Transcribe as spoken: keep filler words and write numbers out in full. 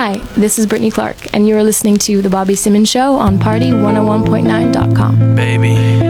Hi, this is Brittany Clark, and you are listening to The Bobby Simmons Show on Party one oh one point nine dot com. Baby.